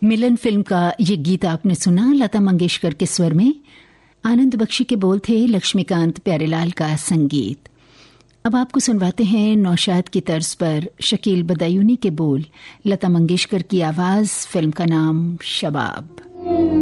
मिलन film का ये गीत आपने सुना लता मंगेशकर के स्वर में। आनंद बख्शी के बोल थे, लक्ष्मीकांत प्यारेलाल का संगीत। अब आपको सुनवाते हैं नौशाद की तर्ज पर शकील बदायूनी के बोल, लता मंगेशकर की आवाज़, फिल्म का नाम शबाब।